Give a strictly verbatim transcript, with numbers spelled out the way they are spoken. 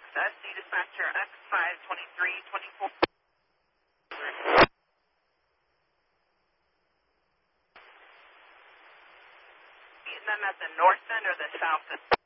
S D dispatcher X five twenty-three twenty-four. Meeting them at the north end or the south end?